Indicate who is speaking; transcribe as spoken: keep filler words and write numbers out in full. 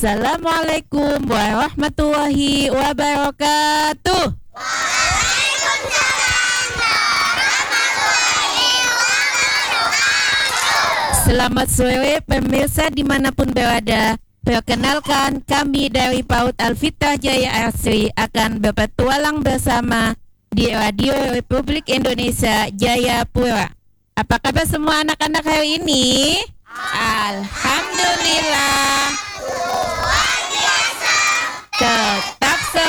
Speaker 1: Assalamualaikum warahmatullahi wabarakatuh.
Speaker 2: Waalaikumsalam warahmatullahi wabarakatuh.
Speaker 1: Selamat sore pemirsa dimanapun berada. Perkenalkan, kami dari PAUD Alfitrah Jaya Asri akan berpetualang bersama di Radio Republik Indonesia Jayapura. Apa kabar semua anak-anak hari ini? Alhamdulillah.
Speaker 2: Luar biasa.
Speaker 1: Tetap